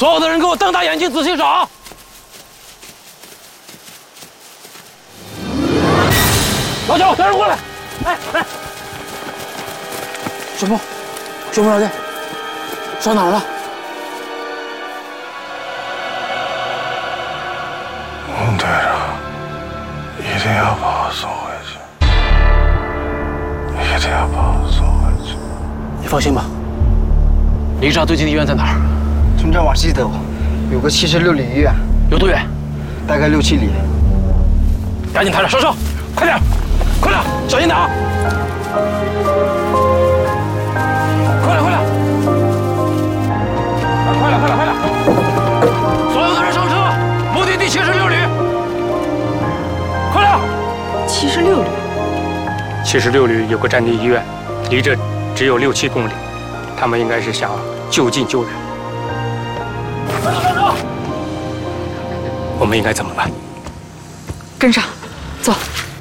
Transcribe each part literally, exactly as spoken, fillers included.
所有的人给我瞪大眼睛，仔细找。老九，带人过来！来来，熊木，熊木老弟，上哪儿了？ 孟队长，一定要把我送回去，一定要把我送回去。 你放心吧。离这最近的医院在哪儿？ 从这往西走，有个七十六里医院。 有多远？ 大概六七里。 赶紧抬着，上车，快点，快点，小心点啊！快点，快点！快点，快点，快点！所有的人上车，目的地七十六旅。快点！ 七十六旅。 七十六旅有个战地医院，离这只有六七公里，他们应该是想就近救援。 快点，上车！ 我们应该怎么办？ 跟上，走。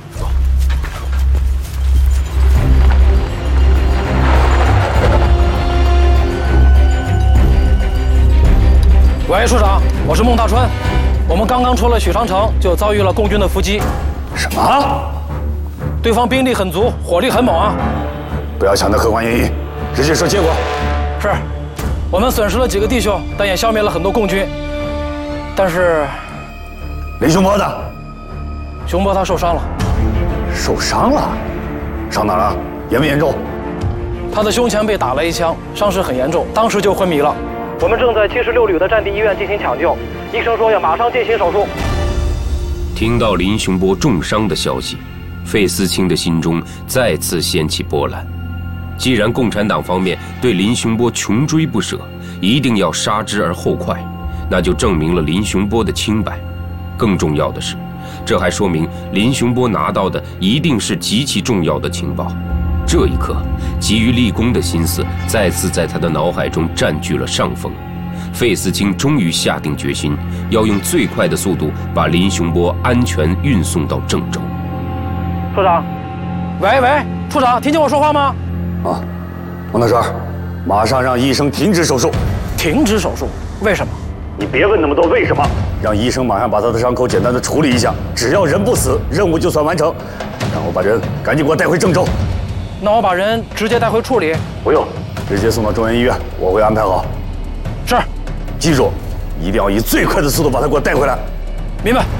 喂，处长，我是孟大川。我们刚刚出了许长城，就遭遇了共军的伏击。 什么？ 对方兵力很足，火力很猛啊！ 不要抢得客观原因，直接说结果。 是，我们损失了几个弟兄，但也消灭了很多共军。但是， 林雄波呢？ 熊波他受伤了。 受伤了？伤哪儿了？严不严重？ 他的胸前被打了一枪，伤势很严重，当时就昏迷了。我们正在七十六旅的战地医院进行抢救，医生说要马上进行手术。 听到林雄波重伤的消息，费思清的心中再次掀起波澜。既然共产党方面对林雄波穷追不舍，一定要杀之而后快，那就证明了林雄波的清白。更重要的是，这还说明林雄波拿到的一定是极其重要的情报。这一刻，急于立功的心思再次在他的脑海中占据了上风。费思清终于下定决心，要用最快的速度把林雄波安全运送到郑州。 处长，喂喂，处长，听见我说话吗？ 啊，孟大川，马上让医生停止手术。 停止手术？为什么？ 你别问那么多为什么，让医生马上把他的伤口简单的处理一下，只要人不死，任务就算完成。让我把人赶紧给我带回郑州。 那我把人直接带回处理？ 不用，直接送到中原医院，我会安排好。 是。 记住，一定要以最快的速度把他给我带回来。 明白。